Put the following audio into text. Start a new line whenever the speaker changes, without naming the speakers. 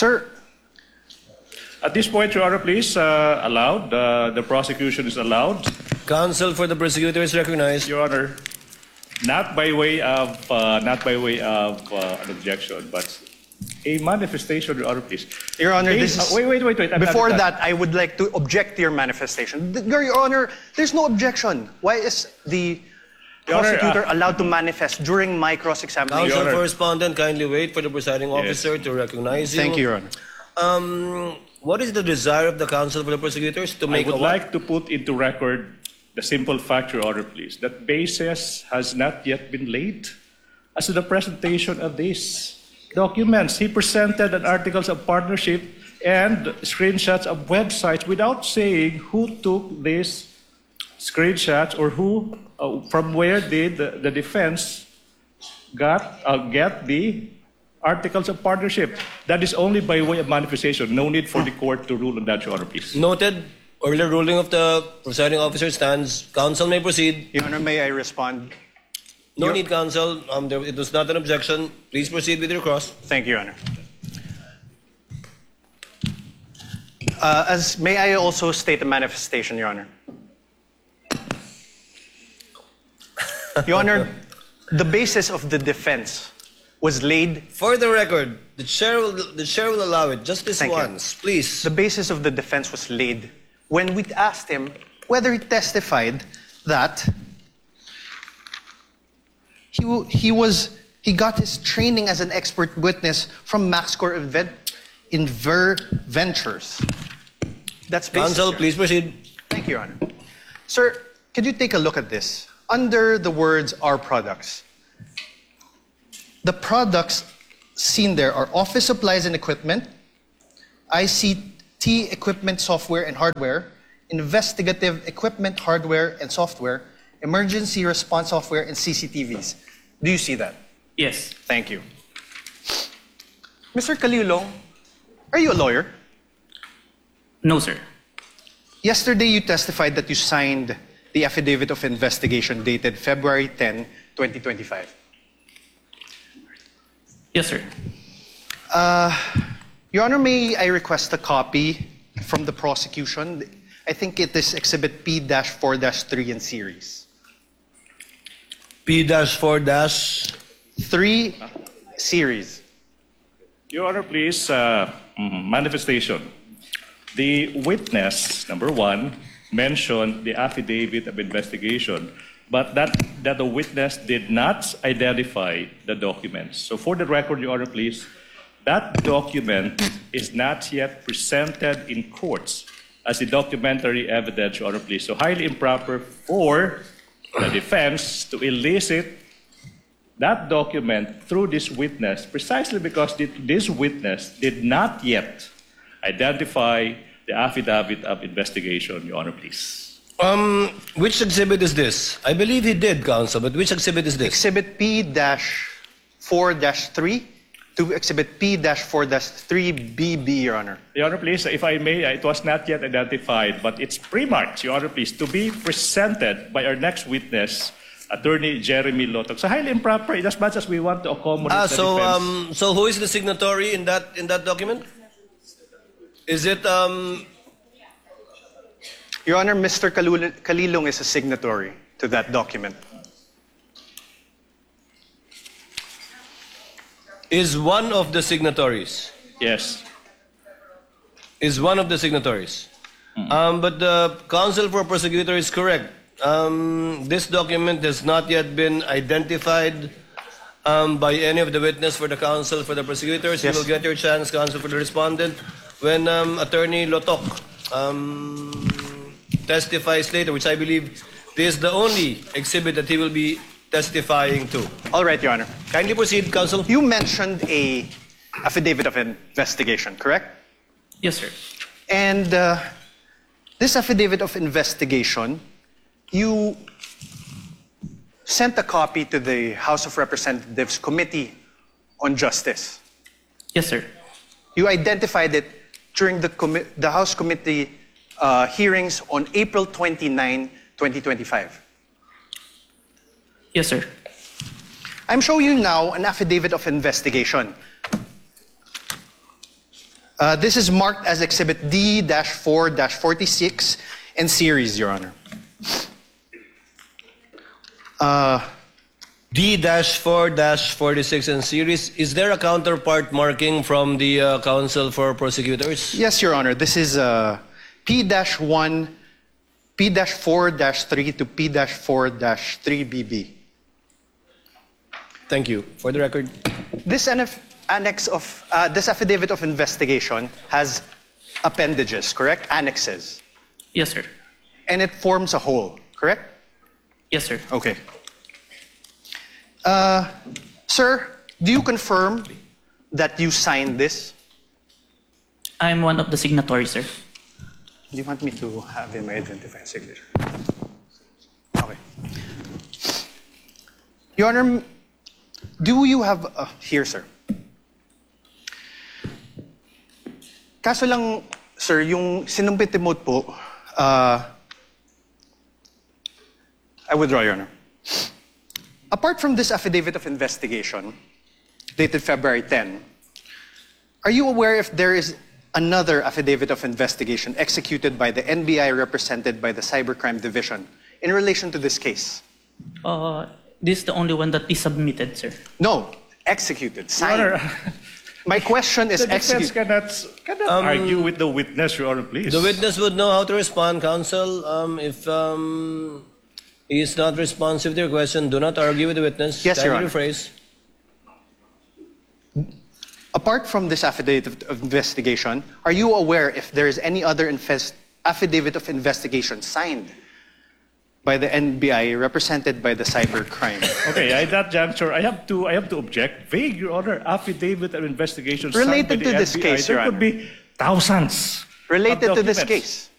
Sir,
At this point, Your Honor, please, allowed. The prosecution is allowed.
Counsel for the prosecutor is recognized.
Your Honor, not by way of an objection, but a manifestation, Your Honor, please.
Your Honor, this is...
Wait. I'm
Before
not
that, I would like to object to your manifestation. Your Honor, there's no objection. Why is the
Your Honor,
prosecutor allowed to manifest during my cross-examination?
Counsel
Honor.
for respondent, kindly wait for the presiding officer to recognize you.
Thank you, Your Honor.
What is the desire of the counsel for the prosecutors to
I
make
would
a what?
like to put into record the simple fact, Your Honor, please, that basis has not yet been laid as to the presentation of these documents. He presented an articles of partnership and screenshots of websites without saying who took these screenshots or who, from where did the defense get the articles of partnership. That is only by way of manifestation. No need for the court to rule on that, Your Honor, please.
Noted. Earlier ruling of the presiding officer stands. Counsel may proceed.
Your Honor, may I respond?
No need, counsel. It was not an objection. Please proceed with your cross.
Thank you, Your Honor. May I also state a manifestation, Your Honor? Your Honor, the basis of the defense was laid.
For the record, the chair will allow it just this once, please.
The basis of the defense was laid when we asked him whether he testified that he got his training as an expert witness from MaxCore Ventures. That's basis.
Counsel, please proceed.
Thank you, Your Honor. Sir, could you take a look at this? Under the words "our products," the products seen there are office supplies and equipment, ICT equipment, software and hardware, investigative equipment, hardware and software, emergency response software, and CCTVs. Do you see that?
Yes.
Thank you. Mr. Calilong, are you a lawyer?
No, sir.
Yesterday, you testified that you signed the affidavit of investigation dated February 10, 2025.
Yes, sir.
Your Honor, may I request a copy from the prosecution? I think it is Exhibit P-4-3 in series.
P-4-3
series.
Your Honor, please, manifestation. The witness, number one, mentioned the affidavit of investigation, but that the witness did not identify the documents. So for the record, Your Honor, please, that document is not yet presented in courts as a documentary evidence, Your Honor, please. So highly improper for the defense to elicit that document through this witness, precisely because this witness did not yet identify the affidavit of investigation, Your Honor, please.
Which exhibit is this? I believe he did, counsel, but which exhibit is this?
Exhibit P-4-3 to Exhibit P-4-3BB, Your Honor.
Your Honor, please, if I may, it was not yet identified, but it's pre-marked, Your Honor, please, to be presented by our next witness, Attorney Jeremy Lotok. So highly improper, in as much as we want to accommodate the defense.
So who is the signatory in that document? Is it
Your Honor, Mr. Calilong is a signatory to that document.
Is one of the signatories?
Yes.
Is one of the signatories? But the counsel for prosecutor is correct. This document has not yet been identified by any of the witness for the counsel for the prosecutors.
Yes.
You will get your chance, counsel for the respondent, when Attorney Lotok testifies later, which I believe is the only exhibit that he will be testifying to.
All right, Your Honor.
Kindly proceed, counsel.
You mentioned a affidavit of investigation, correct?
Yes, sir.
And this affidavit of investigation, you sent a copy to the House of Representatives Committee on Justice.
Yes, sir.
You identified it during the House Committee hearings on April 29, 2025.
Yes, sir.
I'm showing you now an affidavit of investigation. This is marked as Exhibit D-4-46 and series, Your Honor.
D-4-46 and series. Is there a counterpart marking from the Counsel for Prosecutors?
Yes, Your Honor. This is P-1, P-4-3 to P-4-3BB.
Thank you. For the record.
This annex of this affidavit of investigation has appendages, correct? Annexes,
Yes, sir.
and it forms a whole, correct?
Yes, sir.
Okay. Sir, do you confirm that you signed this?
I'm one of the signatories, sir.
Do you want me to have him identify a signature? Okay. Your Honor, do you have here, sir? Kaso lang, sir, yung sinumpit mo po, I withdraw, Your Honor. Apart from this affidavit of investigation, dated February 10, are you aware if there is another affidavit of investigation executed by the NBI represented by the Cybercrime Division in relation to this case?
This is the only one that is submitted, sir.
No, executed,
Your
signed.
Honor,
My question is
the defense
executed.
cannot argue with the witness, Your Honor, please.
The witness would know how to respond, counsel. If he is not responsive to your question, do not argue with the witness.
Yes, Your
Kindly
Honor.
rephrase.
Apart from this affidavit of investigation, are you aware if there is any other affidavit of investigation signed by the NBI represented by the cybercrime?
Okay, at that juncture, I have to object. Vague, Your Honor, affidavit of investigation signed
Related
by
to
the
this
NBI.
case, Your
There could
Honor.
be thousands.
Related
of
to this
documents.
case.